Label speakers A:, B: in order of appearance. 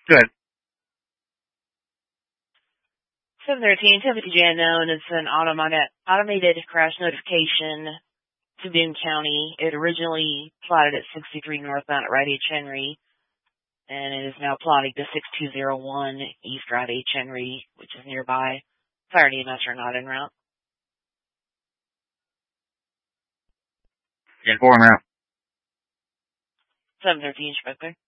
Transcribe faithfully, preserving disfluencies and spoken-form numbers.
A: Good.
B: seven thirteen, Timothy J. Unknown. It's an automated, automated crash notification to Boone County. It originally plotted at sixty-three northbound at Route H. Henry, and it is now plotting to six two zero one East Route H. Henry, which is nearby. Fire and E M S are not en route.
A: ten four en route.
B: seven thirteen, Inspector.